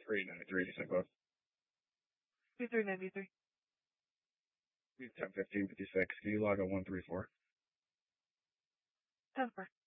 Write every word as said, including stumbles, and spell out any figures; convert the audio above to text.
three ninety-three, you said both. Two three ninety-three. ten fifteen fifty-six. Can you log on one three four? ten four.